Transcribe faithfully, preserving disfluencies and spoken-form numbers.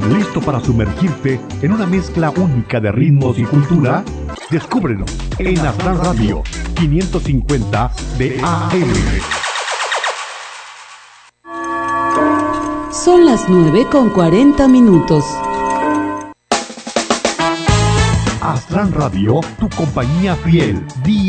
¿Listo para sumergirte en una mezcla única de ritmos y cultura? Descúbrelo en Astral Radio quinientos cincuenta de A M. Son las nueve con cuarenta minutos. Astral Radio, tu compañía fiel. Día